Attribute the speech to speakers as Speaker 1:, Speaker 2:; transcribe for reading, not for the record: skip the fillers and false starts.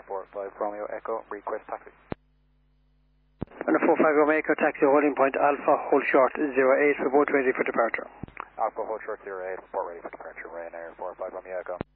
Speaker 1: Ryanair 45 Romeo Echo, request taxi.
Speaker 2: Ryanair 45 Romeo Echo, taxi holding point Alpha, hold short 08, report ready for departure.
Speaker 1: Alpha, hold short 08, report ready for departure. Ryanair 45 Romeo Echo.